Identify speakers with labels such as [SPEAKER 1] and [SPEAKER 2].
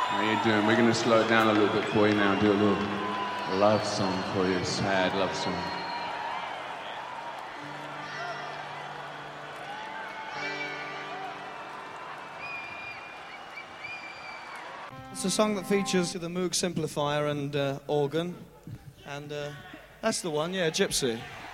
[SPEAKER 1] How you doing? We're going to slow it down a little bit for you now, do a little love song for you, sad love song.
[SPEAKER 2] It's a song that features the Moog simplifier and organ, and that's the one, yeah, Gypsy.